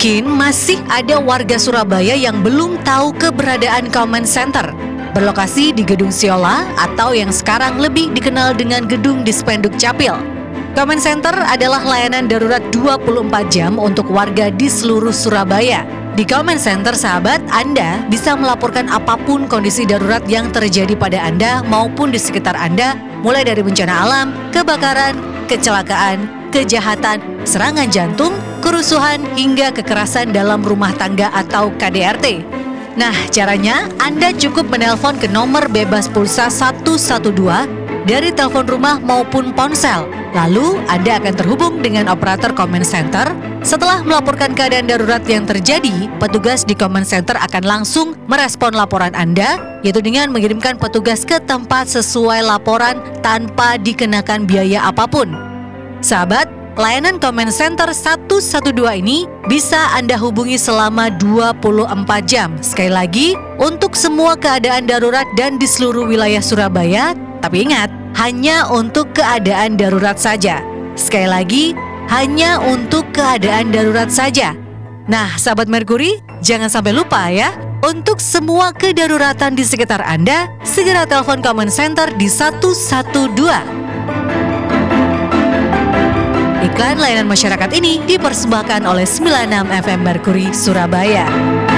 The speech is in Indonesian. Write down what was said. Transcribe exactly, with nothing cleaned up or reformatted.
Mungkin masih ada warga Surabaya yang belum tahu keberadaan Comment Center, berlokasi di Gedung Siola atau yang sekarang lebih dikenal dengan Gedung Dispenduk Capil. Comment Center adalah layanan darurat dua puluh empat jam untuk warga di seluruh Surabaya. Di Comment Center, sahabat, Anda bisa melaporkan apapun kondisi darurat yang terjadi pada Anda maupun di sekitar Anda, mulai dari bencana alam, kebakaran, kecelakaan, kejahatan, serangan jantung, kerusuhan, hingga kekerasan dalam rumah tangga atau K D R T. Nah, caranya Anda cukup menelpon ke nomor bebas pulsa satu satu dua dari telepon rumah maupun ponsel. Lalu, Anda akan terhubung dengan operator Comment Center. Setelah melaporkan keadaan darurat yang terjadi, petugas di Comment Center akan langsung merespon laporan Anda, yaitu dengan mengirimkan petugas ke tempat sesuai laporan tanpa dikenakan biaya apapun. Sahabat, layanan Comment Center satu satu dua ini bisa Anda hubungi selama dua puluh empat jam. Sekali lagi, untuk semua keadaan darurat dan di seluruh wilayah Surabaya. Tapi ingat, hanya untuk keadaan darurat saja. Sekali lagi, hanya untuk keadaan darurat saja. Nah, sahabat Merkuri, jangan sampai lupa ya. Untuk semua kedaruratan di sekitar Anda, segera telepon Comment Center di satu satu dua. Iklan layanan masyarakat ini dipersembahkan oleh sembilan puluh enam F M Merkuri Surabaya.